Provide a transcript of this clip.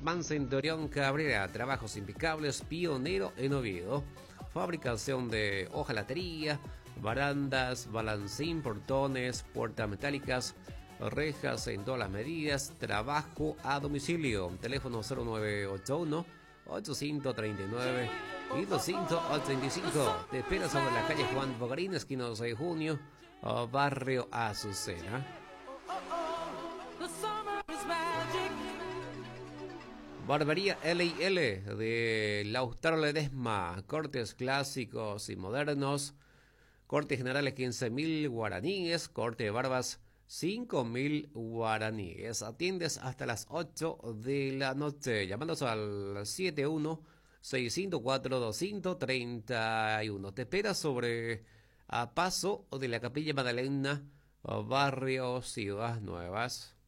Craftsman Centurión Cabrera, trabajos impecables, pionero en Oviedo. Fabricación de hojalatería, barandas, balancín, portones, puertas metálicas, rejas en todas las medidas, trabajo a domicilio. Teléfono 0981 839 y 285. Te espera sobre la calle Juan Bogarín, esquina 12 de junio, barrio Azucena. Barbería L&L de Lautaro Ledesma, cortes clásicos y modernos, corte generales 15.000 guaraníes, corte de barbas 5.000 guaraníes. Atiendes hasta las 8 de la noche, llamándonos al 71-604-231. Te espera sobre a paso de la Capilla Magdalena, barrio Ciudades Nuevas.